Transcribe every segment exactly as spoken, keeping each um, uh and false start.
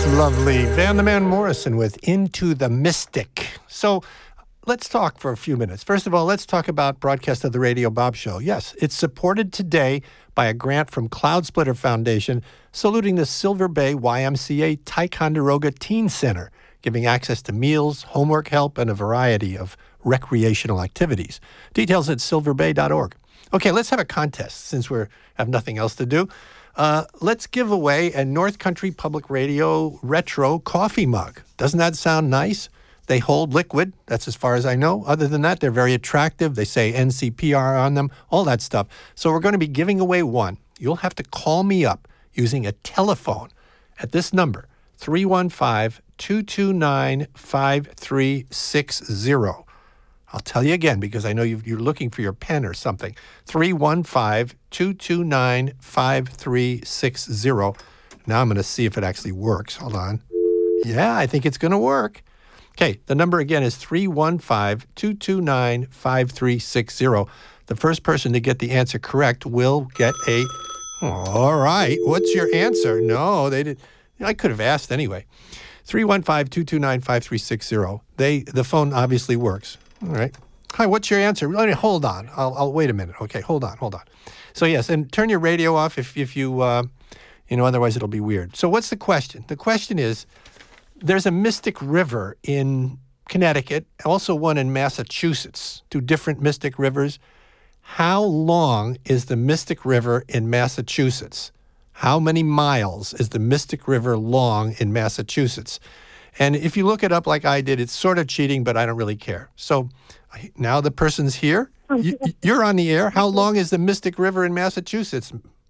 That's lovely. Van the Man Morrison with Into the Mystic. So let's talk for a few minutes. First of all, let's talk about Broadcast of the Radio Bob Show. Yes, it's supported today by a grant from Cloud Splitter Foundation, saluting the Silver Bay Y M C A Ticonderoga Teen Center, giving access to meals, homework help, and a variety of recreational activities. Details at silver bay dot org. Okay, let's have a contest since we have nothing else to do. Uh, let's give away a North Country Public Radio retro coffee mug. Doesn't that sound nice? They hold liquid. That's as far as I know. Other than that, they're very attractive. They say N C P R on them, all that stuff. So we're going to be giving away one. You'll have to call me up using a telephone at this number, three one five, two two nine, five three six zero. I'll tell you again because I know you've, you're looking for your pen or something. three one five, two two nine, five three six zero. Now I'm going to see if it actually works. Hold on. Yeah, I think it's going to work. Okay, the number again is three one five, two two nine, five three six zero. The first person to get the answer correct will get a... All right, what's your answer? No, they didn't. I could have asked anyway. three one five, two two nine, five three six zero. They, the phone obviously works. All right. Hi, what's your answer? Let me, hold on. I'll, I'll wait a minute. Okay, hold on, hold on. So yes, and turn your radio off if, if you, uh, you know, otherwise it'll be weird. So what's the question? The question is, there's a Mystic River in Connecticut, also one in Massachusetts, two different Mystic Rivers. How long is the Mystic River in Massachusetts? How many miles is the Mystic River long in Massachusetts? And if you look it up like I did, it's sort of cheating, but I don't really care. So now the person's here. You, you're on the air. How long is the Mystic River in Massachusetts?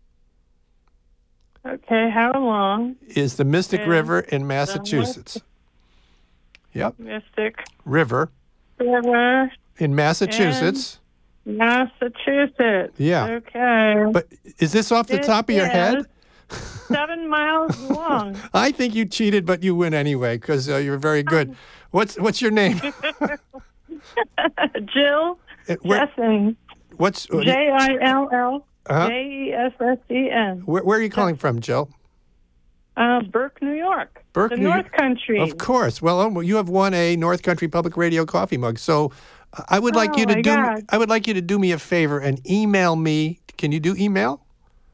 Okay, how long is the Mystic River in Massachusetts? Yep. Mystic River. River. In Massachusetts. In Massachusetts. Yeah. Okay. But is this off the It top of your head? Seven miles long. I think you cheated, but you win anyway because uh, you're very good. What's what's your name? Jill Uh, where- Jessing. What's J I L L Uh-huh. J E S S E N. Where, where are you calling from, Jill? Uh, Burke, New York. Burke, the New North York. Country. Of course. Well, um, you have won a North Country Public Radio coffee mug. So uh, I would like Oh, you to my do God. I would like you to do me a favor and email me. Can you do email?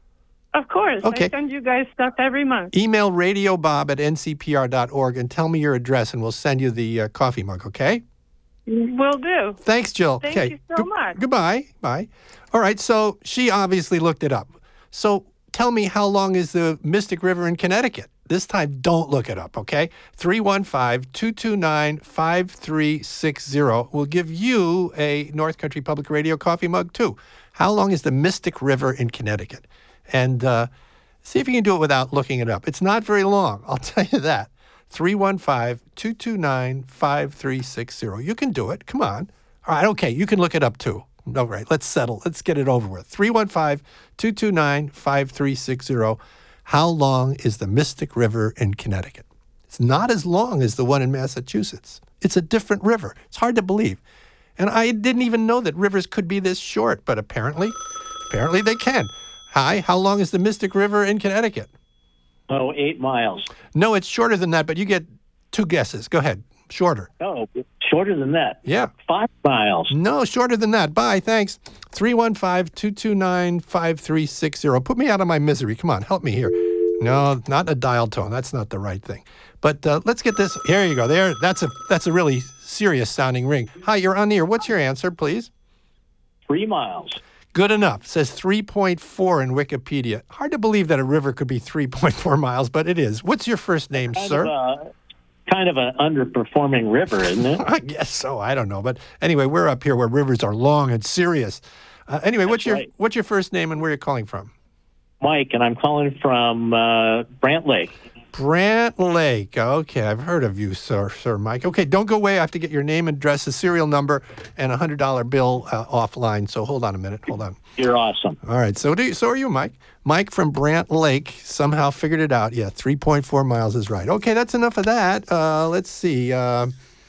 Of course. Okay. I send you guys stuff every month. Email radiobob at n c p r dot org and tell me your address, and we'll send you the uh, coffee mug, okay? Will do. Thanks, Jill. Thank okay. you so Gu- much. Goodbye. Bye. All right, so she obviously looked it up. So tell me, how long is the Mystic River in Connecticut? This time, don't look it up, okay? three one five, two two nine, five three six zero will give you a North Country Public Radio coffee mug, too. How long is the Mystic River in Connecticut? And uh, see if you can do it without looking it up. It's not very long, I'll tell you that. three one five, two two nine, five three six zero. You can do it. Come on. All right, okay, you can look it up, too. All right, let's settle. Let's get it over with. three one five, two two nine, five three six zero. How long is the Mystic River in Connecticut? It's not as long as the one in Massachusetts. It's a different river. It's hard to believe. And I didn't even know that rivers could be this short, but apparently, apparently they can. Hi, how long is the Mystic River in Connecticut? Oh, eight miles. No, it's shorter than that, but you get two guesses. Go ahead. Shorter. Oh, shorter than that. Yeah. Five miles. No, shorter than that. Bye, thanks. three one five, two two nine, five three six zero. Put me out of my misery. Come on, help me here. No, not a dial tone. That's not the right thing. But uh, let's get this. Here you go. There. That's a that's a really serious sounding ring. Hi, you're on the air. What's your answer, please? Three miles. Good enough. It says three point four in Wikipedia. Hard to believe that a river could be three point four miles, but it is. What's your first name, Kind sir? Of a, kind of an underperforming river, isn't it? I guess so. I don't know. But anyway, we're up here where rivers are long and serious. Uh, anyway, what's your right. what's your first name and where you're calling from? Mike, and I'm calling from uh, Brant Lake. Brant Lake. Okay, I've heard of you, sir, Sir Mike. Okay, don't go away. I have to get your name, address, a serial number, and a hundred dollar bill uh, offline. So hold on a minute. Hold on. You're awesome. All right. So do you, so are you, Mike? Mike from Brant Lake somehow figured it out. Yeah, three point four miles is right. Okay, that's enough of that. Uh, let's see. Uh,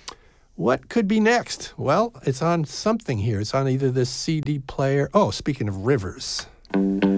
what could be next? Well, it's on something here. It's on either this C D player. Oh, speaking of rivers.